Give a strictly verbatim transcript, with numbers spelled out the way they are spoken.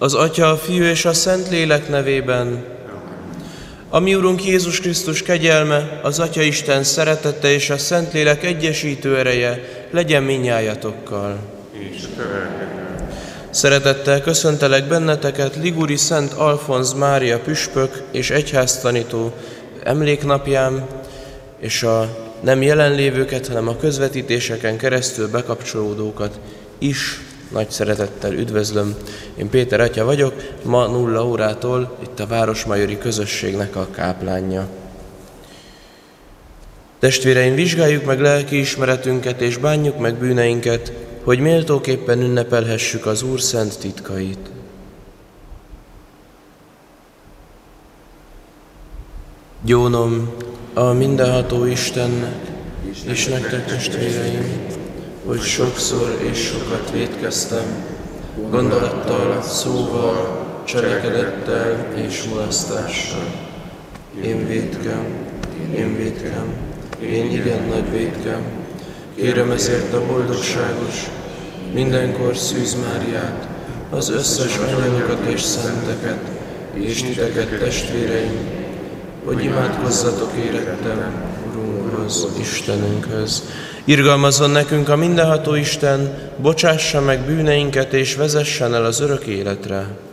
Az Atya, a Fiú és a Szentlélek nevében. A mi Urunk Jézus Krisztus kegyelme, az Atya Isten szeretete és a Szentlélek egyesítő ereje legyen mindnyájatokkal. Szeretettel köszöntelek benneteket Liguri Szent Alfonz Mária püspök és egyháztanító emléknapján, és a nem jelenlévőket, hanem a közvetítéseken keresztül bekapcsolódókat is nagy szeretettel üdvözlöm. Én Péter atya vagyok, ma nulla órától itt a Városmajori közösségnek a káplánja. Testvéreim, vizsgáljuk meg lelkiismeretünket és bánjuk meg bűneinket, hogy méltóképpen ünnepelhessük az Úr szent titkait. Gyónom a mindenható Istennek, és nektek, testvéreim, hogy sokszor és sokat vétkeztem, gondolattal, szóval, cselekedettel és mulasztással. Én vétkem, én vétkem, én igen nagy vétkem. Kérem ezért a boldogságos, mindenkor Szűz Máriát, az összes angyalokat és szenteket, és titeket, testvéreim, hogy imádkozzatok érettem Urunkhoz, Istenünkhöz. Irgalmazzon nekünk a mindenható Isten, bocsássa meg bűneinket és vezessen el az örök életre.